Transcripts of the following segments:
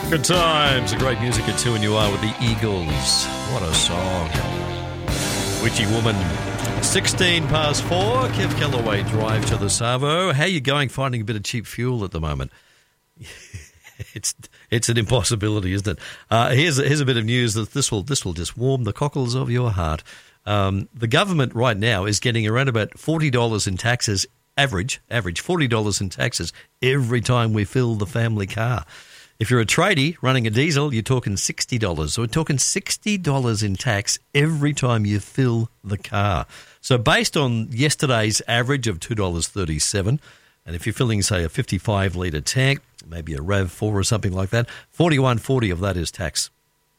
Good times, great music at 2 and you are with the Eagles. What a song. Witchy Woman. 16 past 4, Kev Callaway Drive to the Savo. How are you going finding a bit of cheap fuel at the moment? It's an impossibility, isn't it? Here's a bit of news that this will just warm the cockles of your heart. The government right now is getting around about $40 in taxes, average $40 in taxes every time we fill the family car. If you're a tradie running a diesel, you're talking $60. So we're talking $60 in tax every time you fill the car. So based on yesterday's average of $2.37, and if you're filling, say, a 55-litre tank, maybe a RAV4 or something like that, $41.40 of that is tax.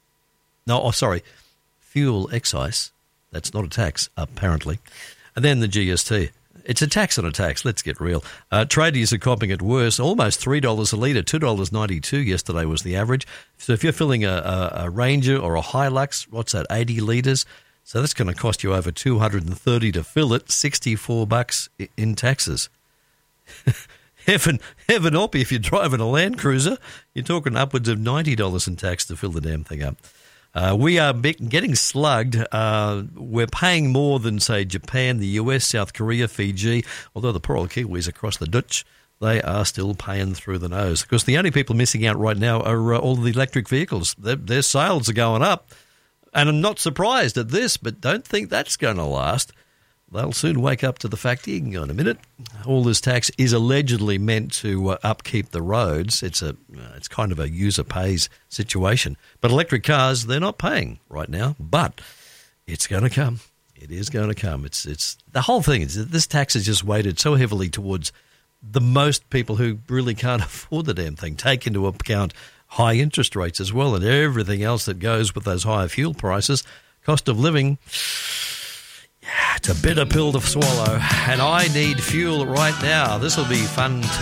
Fuel excise. That's not a tax, apparently. And then the GST. It's a tax on a tax, let's get real. Tradies are copping it worse, almost $3 a litre, $2.92 yesterday was the average. So if you're filling a Ranger or a Hilux, what's that, 80 litres? So that's going to cost you over $230 to fill it, $64 in taxes. Heaven help you if you're driving a Land Cruiser. You're talking upwards of $90 in tax to fill the damn thing up. We are getting slugged. We're paying more than, say, Japan, the US, South Korea, Fiji, although the poor old Kiwis across the ditch, they are still paying through the nose. Because the only people missing out right now are all the electric vehicles. Their sales are going up. And I'm not surprised at this, but don't think that's going to last. They'll soon wake up to the fact, hang on a minute, all this tax is allegedly meant to upkeep the roads. It's kind of a user pays situation. But electric cars, they're not paying right now, but it's going to come. It is going to come. It's the whole thing is that this tax is just weighted so heavily towards the most people who really can't afford the damn thing. Take into account high interest rates as well and everything else that goes with those higher fuel prices. Cost of living, it's a bitter pill to swallow, and I need fuel right now. This will be fun too.